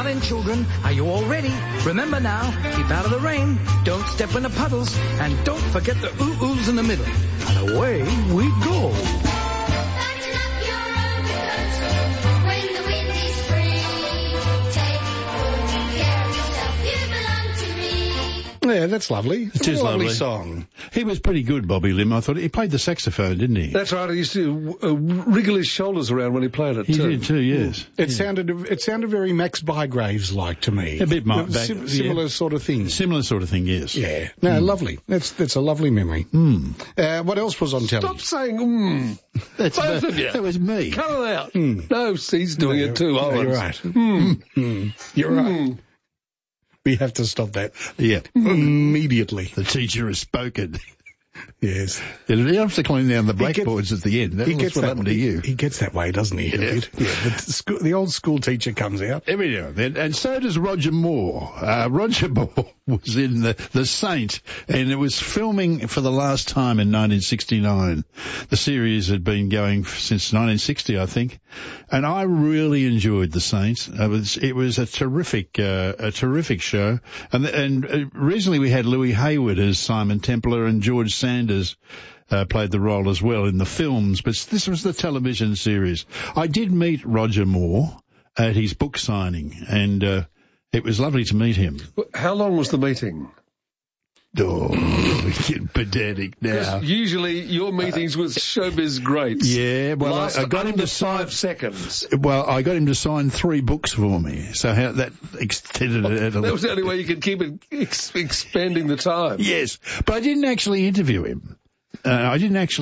Now then, children, are you all ready? Remember now, keep out of the rain, don't step in the puddles, and don't forget the ooh-oohs in the middle. And away we go. Button up your overcoat when the wind is free. Take good care of yourself, you belong to me. Yeah, that's lovely. It is a lovely lovely. song. He was pretty good, Bobby Lim. I thought he played the saxophone, didn't he? That's right. He used to wriggle his shoulders around when he played it, He too. did too, yes. It sounded very Max Bygraves-like to me. A bit more. Similar sort of thing. Similar sort of thing, yes. Yeah. No, lovely. That's a lovely memory. What else was on telly? Stop saying, That's both of you. That was me. Cut it out. No, he's doing it too. No, you're right. You're right. We have to stop that Yeah. immediately. The teacher has spoken. Yes. You have to clean down the blackboards at the end. That's what happened to you. He gets that way, doesn't he? Yeah. The old school teacher comes out. Every now and then. And so does Roger Moore. Roger Moore was in The Saint, and it was filming for the last time in 1969. The series had been going since 1960, I think. And I really enjoyed The Saint. It was a terrific show. And recently we had Louis Hayward as Simon Templar, and George Sanders played the role as well in the films, but this was the television series. I did meet Roger Moore at his book signing, and it was lovely to meet him. How long was the meeting? Oh, we're getting pedantic now. Because usually your meetings with showbiz greats Yeah, well, last I got him under to sign 5 seconds. Well, I got him to sign 3 books for me, so that extended it a That little. was the only way you could keep it expanding the time. Yes, but I didn't actually interview him. I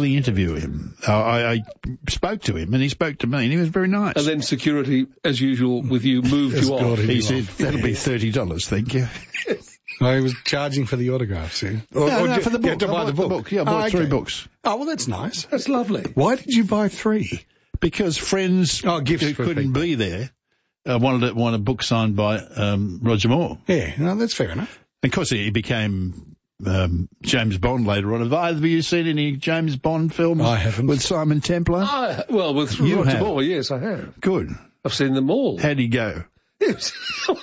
spoke to him, and he spoke to me, and he was very nice. And then security, as usual with you, moved you off. Escorted He you said, off. that'll be $30, thank you. Oh, he was charging for the autographs, yeah? No, for the book. You had to buy the book. Yeah, I bought 3 okay. books. Oh, well, that's nice. That's lovely. Why did you buy 3? Because friends gifts who for couldn't people. be there wanted a book signed by Roger Moore. Yeah, no, that's fair enough. Of course, he became James Bond later on. Have either of you seen any James Bond films? I haven't. With Simon Templar? Well, with You Roger have. Moore, yes, I have. Good. I've seen them all. How'd he go? It's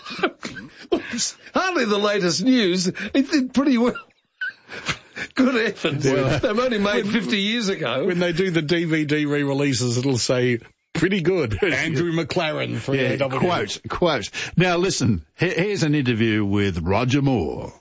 hardly the latest news. It did pretty well. Good heavens. They've only made 50 years ago. When they do the DVD re-releases, it'll say, pretty good. Andrew McLaren for Yeah, quote. Now listen, here's an interview with Roger Moore.